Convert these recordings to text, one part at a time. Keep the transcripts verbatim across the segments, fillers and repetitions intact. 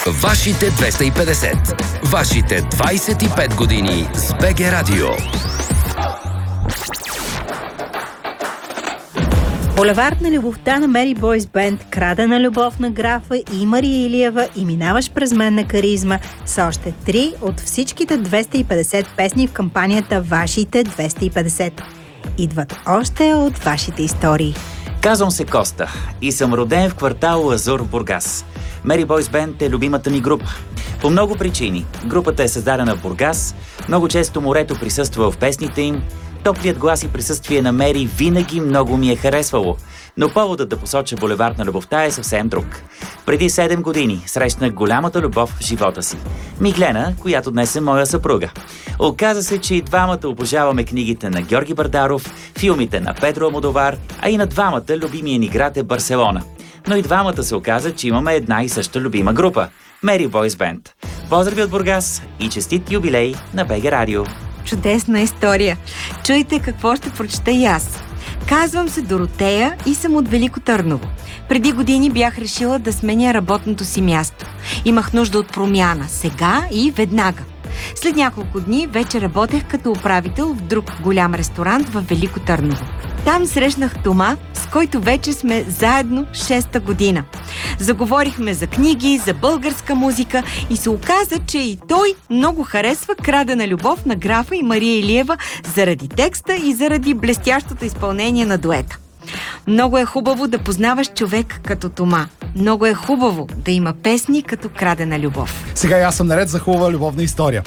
Вашите двеста и петдесет. Вашите двайсет и пет години с БГ Радио. Булевард на любовта на Мери Бойс Бенд, Крадена любов на графа и Мария Илиева и Минаваш през мен на каризма са още три от всичките двеста и петдесет песни в кампанията Вашите двеста и петдесет. Идват още от вашите истории. Казвам се Коста и съм роден в квартал Лазур в Бургас. Мери Бойс Бенд е любимата ми група. По много причини. Групата е създадена в Бургас, много често морето присъства в песните им, топлият глас и присъствие на Мери винаги много ми е харесвало. Но поводът да посоча Булевард на любовта е съвсем друг. Преди седем години срещнах голямата любов в живота си. Миглена, която днес е моя съпруга. Оказа се, че и двамата обожаваме книгите на Георги Бардаров, филмите на Педро Алмодовар, а и на двамата любимия ни град е Барселона. Но и двамата се оказа, че имаме една и съща любима група – Мери Бойс Бенд. Поздрави от Бургас и честит юбилей на БГ Радио! Чудесна история! Чуйте какво ще прочета и аз. Казвам се Доротея и съм от Велико Търново. Преди години бях решила да сменя работното си място. Имах нужда от промяна, сега и веднага. След няколко дни вече работех като управител в друг голям ресторант в Велико Търново. Там срещнах Тома, с който вече сме заедно шеста година. Заговорихме за книги, за българска музика и се оказа, че и той много харесва Крадена любов на графа и Мария Илиева заради текста и заради блестящото изпълнение на дуета. Много е хубаво да познаваш човек като Тома. Много е хубаво да има песни като Крадена любов. Сега аз съм наред за хубава любовна история.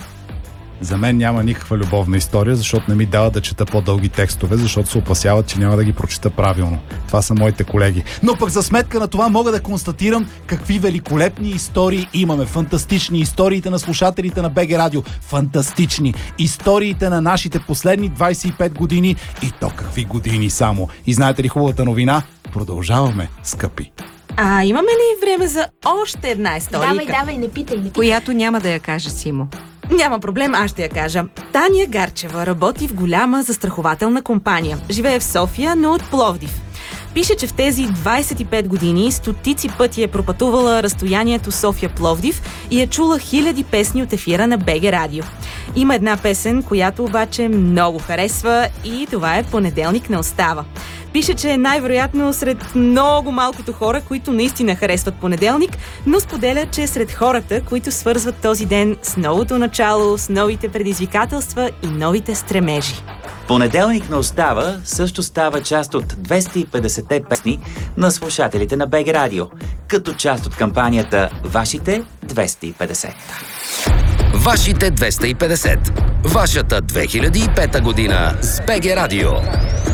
За мен няма никаква любовна история, защото не ми дава да чета по-дълги текстове, защото се опасяват, че няма да ги прочета правилно. Това са моите колеги. Но пък за сметка на това мога да констатирам какви великолепни истории имаме. Фантастични историите на слушателите на БГ Радио. Фантастични историите на нашите последни двайсет и пет години. И то какви години само. И знаете ли хубавата новина? Продължаваме, скъпи. А имаме ли време за още една история? Давай, давай, не питай, не питай. Която няма да я кажа, Симо. Няма проблем, аз ще я кажа. Таня Гарчева работи в голяма застрахователна компания. Живее в София, но от Пловдив. Пише, че в тези двайсет и пет години стотици пъти е пропътувала разстоянието София-Пловдив и е чула хиляди песни от ефира на БГ Радио. Има една песен, която обаче много харесва и това е Понеделник не остава. Пише, че е най-вероятно сред много малкото хора, които наистина харесват понеделник, но споделя, че е сред хората, които свързват този ден с новото начало, с новите предизвикателства и новите стремежи. Понеделник не остава също става част от двеста и петдесет песни на слушателите на БГ Радио, като част от кампанията Вашите двеста и петдесет. Вашите двеста и петдесет. Вашата две хиляди и пета година с БГ Радио.